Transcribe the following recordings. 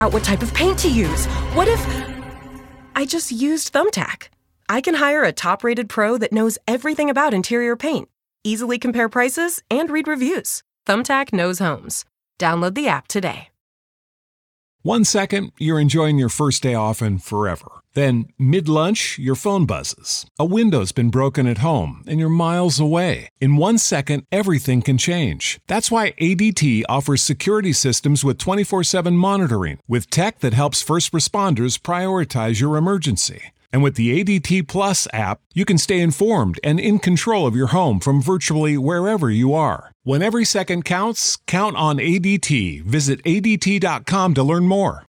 out what type of paint to use. What if I just used Thumbtack? I can hire a top-rated pro that knows everything about interior paint, easily compare prices, and read reviews. Thumbtack knows homes. Download the app today. 1 second, you're enjoying your first day off and forever. Then, mid-lunch, your phone buzzes. A window's been broken at home, and you're miles away. In 1 second, everything can change. That's why ADT offers security systems with 24/7 monitoring, with tech that helps first responders prioritize your emergency. And with the ADT Plus app, you can stay informed and in control of your home from virtually wherever you are. When every second counts, count on ADT. Visit ADT.com to learn more.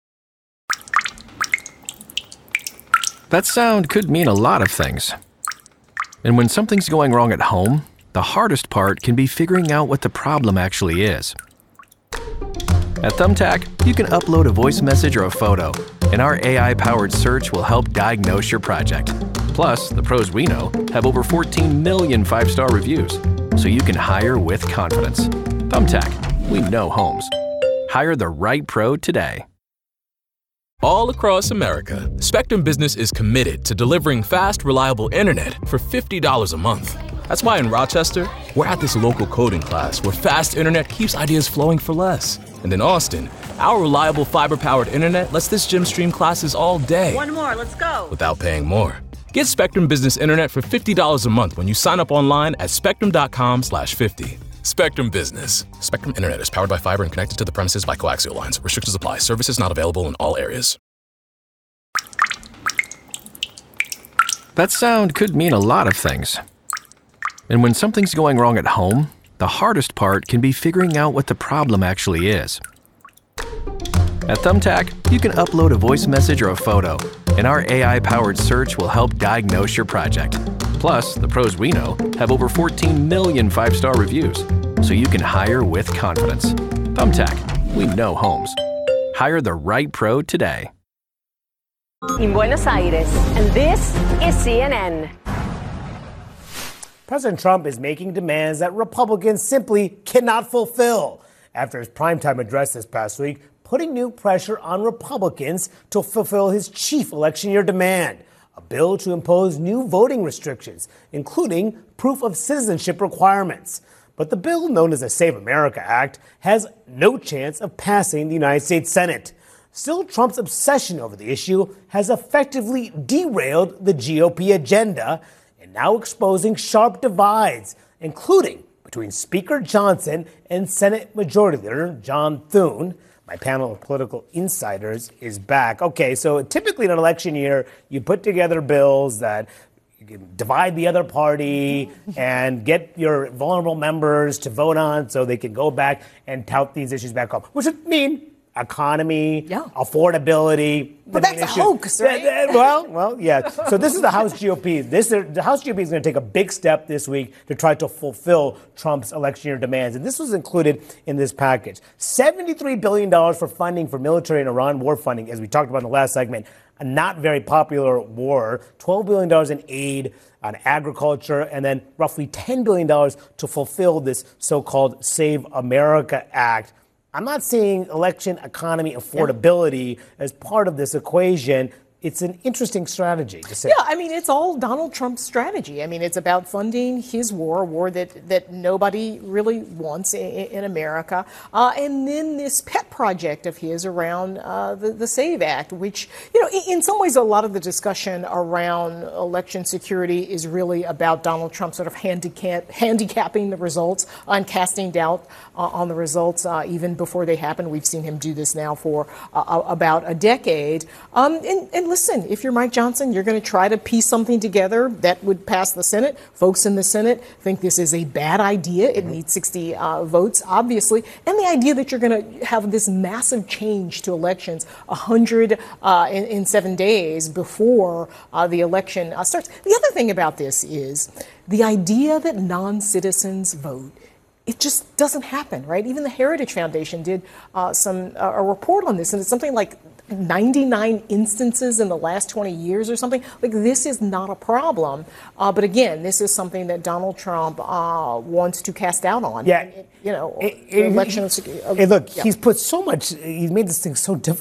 That sound could mean a lot of things. And when something's going wrong at home, the hardest part can be figuring out what the problem actually is. At Thumbtack, you can upload a voice message or a photo, and our AI-powered search will help diagnose your project. Plus, the pros we know have over 14 million 5-star reviews, so you can hire with confidence. Thumbtack, we know homes. Hire the right pro today. All across America, Spectrum Business is committed to delivering fast, reliable internet for $50 a month. That's why in Rochester, we're at this local coding class where fast internet keeps ideas flowing for less. And in Austin, our reliable fiber-powered internet lets this gym stream classes all day. One more, let's go. Without paying more. Get Spectrum Business Internet for $50 a month when you sign up online at spectrum.com/50. Spectrum Business. Spectrum Internet is powered by fiber and connected to the premises by coaxial lines. Restrictions apply. Services not available in all areas. That sound could mean a lot of things. And when something's going wrong at home, the hardest part can be figuring out what the problem actually is. At Thumbtack, you can upload a voice message or a photo, and our AI-powered search will help diagnose your project. Plus, the pros we know have over 14 million 5-star reviews, so you can hire with confidence. Thumbtack, we know homes. Hire the right pro today. In Buenos Aires, and this is CNN. President Trump is making demands that Republicans simply cannot fulfill after his primetime address this past week, putting new pressure on Republicans to fulfill his chief election year demand, a bill to impose new voting restrictions, including proof of citizenship requirements. But the bill, known as the Save America Act, has no chance of passing the United States Senate. Still, Trump's obsession over the issue has effectively derailed the GOP agenda, and now exposing sharp divides, including between Speaker Johnson and Senate Majority Leader John Thune. My panel of political insiders is back. Okay, so typically in an election year, you put together bills that you can divide the other party and get your vulnerable members to vote on so they can go back and tout these issues back up, which would mean economy, affordability. But that's a hoax, right? Well, yeah. So this is the House GOP. The House GOP is going to take a big step this week to try to fulfill Trump's election year demands. And this was included in this package. $73 billion for funding for military and Iran war funding, as we talked about in the last segment. A not very popular war. $12 billion in aid on agriculture, and then roughly $10 billion to fulfill this so-called Save America Act. I'm not seeing election economy affordability as part of this equation. It's an interesting strategy to say. Yeah, I mean, it's all Donald Trump's strategy. I mean, it's about funding his war, a war that nobody really wants in America. And then this pet project of his around the SAVE Act, which, in some ways, a lot of the discussion around election security is really about Donald Trump sort of handicapping the results and casting doubt on the results even before they happen. We've seen him do this now for about a decade. And listen, if you're Mike Johnson, you're going to try to piece something together that would pass the Senate. Folks in the Senate think this is a bad idea. It needs 60 votes, obviously. And the idea that you're going to have this massive change to elections 100 in 7 days before the election starts. The other thing about this is the idea that non-citizens vote. It just doesn't happen, right? Even the Heritage Foundation did a report on this, and it's something like 99 instances in the last 20 years or something. Like, this is not a problem. But again, this is something that Donald Trump wants to cast doubt on. Yeah. Election. Look, he's put so much, he's made this thing so difficult.